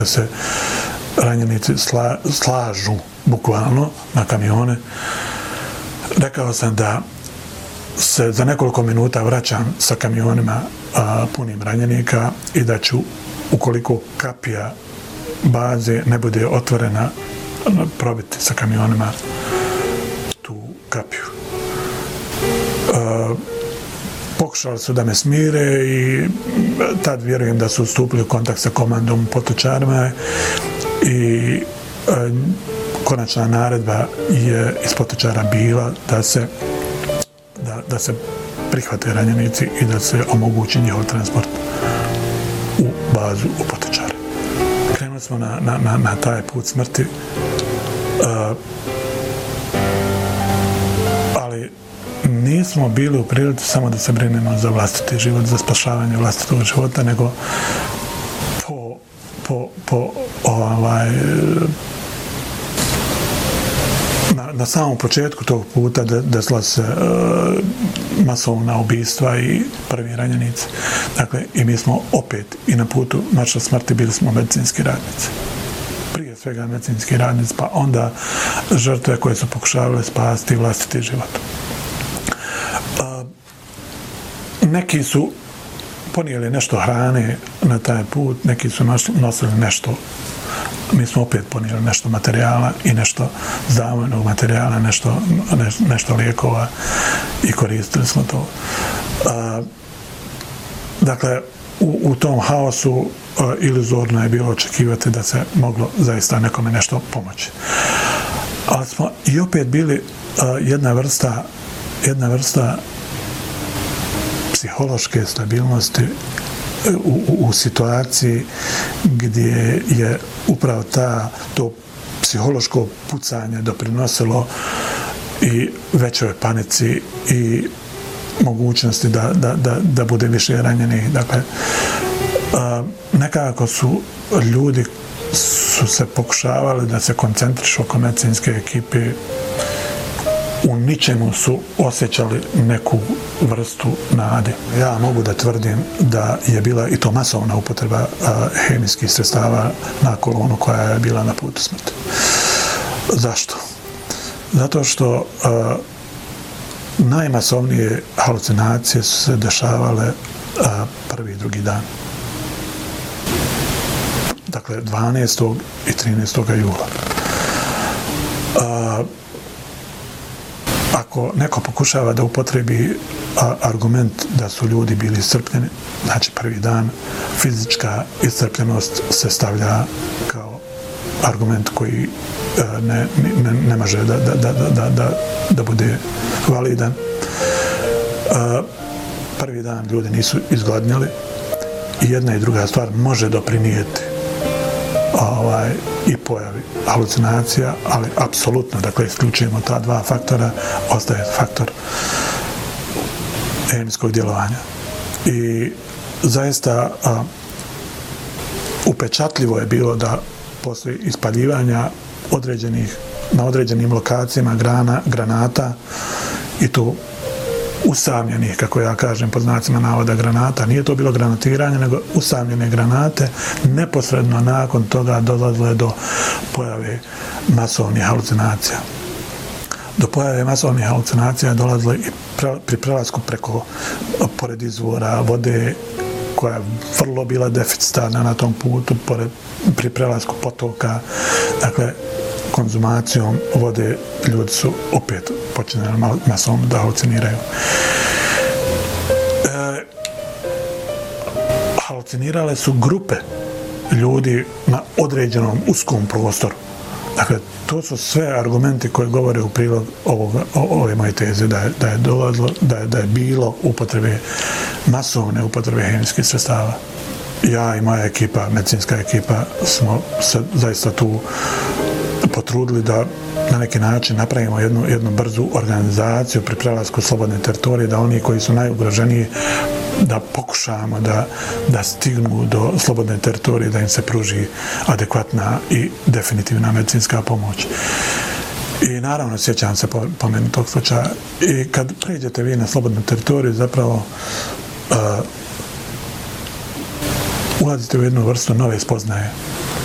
se ranjenici slažu bukvalno na kamione. Rekao sam da se za nekoliko minuta vraćam sa kamionima punim ranjenika i da ću, ukoliko kapija baze ne bude otvorena, probiti sa kamionima tu kapiju. Pokušali su da me smire i tad vjerujem da su stupili u kontakt sa komandom Potočarima i konačna naredba je iz Potočara bila da se prihvate ranjenici i da se omogući njihov transport u bazu u Potočare. Krenuli smo na taj put smrti, ali nismo bili u prilici samo da se brinemo za vlastiti život, za spašavanje vlastitog života, nego na samom početku tog puta desila se masovna ubistva i prvi ranjenici. Dakle, i mi smo opet i na putu marša smrti bili smo medicinski radnici. Prije svega medicinski radnici, pa onda žrtve koje su pokušavale spasiti vlastiti život. Neki su ponijeli nešto hrane na taj put, neki su nosili nešto. Mi smo opet ponijeli nešto materijala i nešto zavojnog materijala, nešto lijekova i koristili smo to. Dakle, u tom haosu iluzorno je bilo očekivati da se moglo zaista nekome nešto pomoći. Ali smo i opet bili jedna vrsta psihološke stabilnosti u situaciji gdje je upravo to psihološko pucanje doprinosilo i većoj panici i mogućnosti da bude više ranjenih. Dakle, nekako su ljudi se pokušavali da se koncentrišu oko medicinske ekipe, u ničemu su osjećali neku vrstu nade. Ja mogu da tvrdim da je bila i to masovna upotreba hemijskih sredstava na kolonu koja je bila na putu smrti. Zašto? Zato što najmasovnije halucinacije su se dešavale prvi i drugi dan. Dakle, 12. i 13. jula. Ako neko pokušava da upotrebi argument da su ljudi bili iscrpljeni, znači prvi dan fizička iscrpljenost se stavlja kao argument koji ne može da bude validan. Prvi dan ljudi nisu izgladnjali i jedna i druga stvar može doprinijeti i pojavi halucinacija, ali apsolutno, dakle, isključujemo ta dva faktora, ostaje faktor hemijskog djelovanja. I zaista upečatljivo je bilo da posle ispaljivanja na određenim lokacijama granata i tu usamljenih, kako ja kažem, pod znacima navoda granata. Nije to bilo granatiranje, nego usamljene granate. Neposredno nakon toga dolazilo je do pojave masovnih halucinacija. Do pojave masovnih halucinacija dolazilo i pri prelasku pored izvora vode, koja je vrlo bila deficitarna na tom putu, pri prelasku potoka. Dakle, konzumacijom vode ljudi su opet počinjeli masovno da haluciniraju. Halucinirale su grupe ljudi na određenom uskom prostoru. Dakle, to su sve argumenti koji govore u prilog ove moje teze da je bilo masovne upotrebe hemijskih sredstava. Ja i moja ekipa, medicinska ekipa, smo se zaista tu potrudili da na neki način napravimo jednu brzu organizaciju pri prelasku slobodne teritorije, da oni koji su najugroženiji da pokušamo da stignu do slobodne teritorije, da im se pruži adekvatna i definitivna medicinska pomoć. I naravno sjećam se pomenutog slučaja. I kad pređete vi na slobodnu teritoriju, zapravo ulazite u jednu vrstu nove spoznaje.